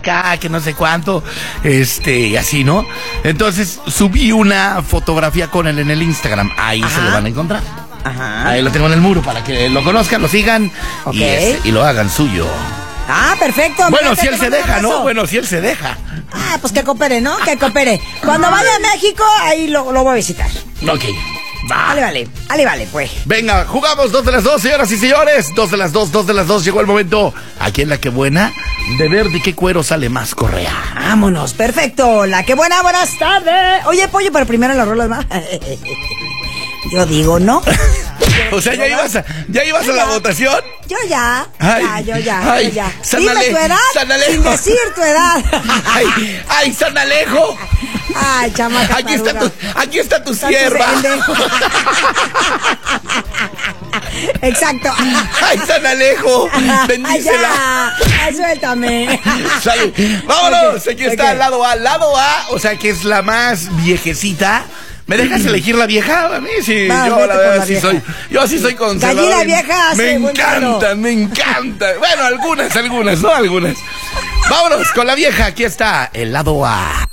acá, que no sé cuánto, así, ¿no? Entonces subí una fotografía con él en el Instagram, ahí se lo van a encontrar. Ajá. Ahí lo tengo en el muro para que lo conozcan, lo sigan y lo hagan suyo. Ah, perfecto. Bueno, si él se deja, ¿no? Bueno, si él se deja. Ah, pues que coopere, ¿no? Que coopere. Cuando vaya a México, ahí lo voy a visitar. Ok. Va. Vale, pues. Venga, jugamos 2 de las 2, señoras y señores. 2 de las 2. Llegó el momento, aquí en La Que Buena, de ver de qué cuero sale más correa. Vámonos, perfecto. La Que Buena, buenas tardes. Oye, Pollo, pero primero las rolas más. Yo digo, ¿no? O sea, ¿ya ibas a la votación? Yo ya. Yo ya. Sanale, dime tu edad Sanalejo. sin decir tu edad. Ay, Sanalejo. Ay, chamaca. Aquí está tu sierva. Exacto. Ay, Sanalejo. Bendícela. Ay, suéltame. Sale. Vámonos. Okay, Aquí está el lado A. Lado A, o sea, que es la más viejecita. ¿Me dejas elegir la vieja? A mí sí, yo la verdad sí soy. Yo sí soy conservador. Gallina vieja. Me encanta. Bueno, algunas, ¿no? Algunas. Vámonos con la vieja. Aquí está el lado A.